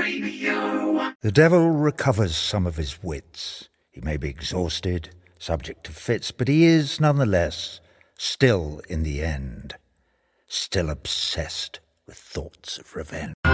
Radio. The devil recovers some of his wits. He may be exhausted, subject to fits, but he is, nonetheless, still, in the end, still obsessed with thoughts of revenge.